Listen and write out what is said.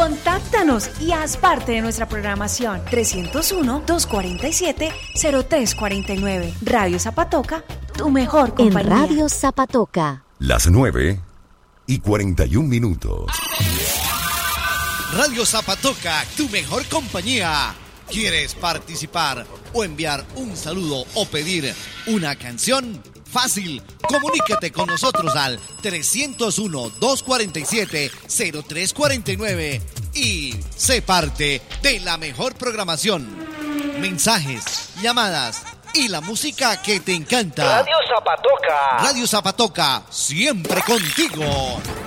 Contáctanos y haz parte de nuestra programación. 301-247-0349. Radio Zapatoca, tu mejor compañía. En Radio Zapatoca. Las 9:41. Radio Zapatoca, tu mejor compañía. ¿Quieres participar o enviar un saludo o pedir una canción? Fácil, comunícate con nosotros al 301-247-0349 y sé parte de la mejor programación. Mensajes, llamadas y la música que te encanta. Radio Zapatoca. Radio Zapatoca, siempre contigo.